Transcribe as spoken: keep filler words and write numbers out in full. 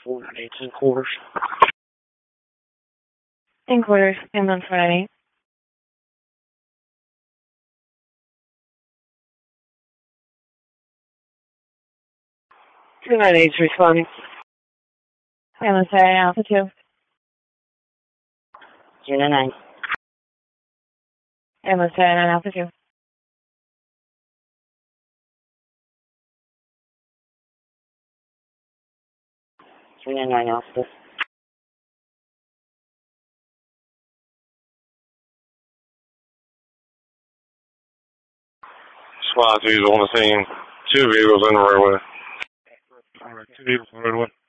four eighteen quarters. In quarters, and on Friday. two nine eight responding. And on Saturday, Alpha two. two nine nine. And on Saturday, Alpha two. two nine nine Alpha. SWAT is on the scene. Two vehicles in the roadway. Alright, two vehicles on the roadway.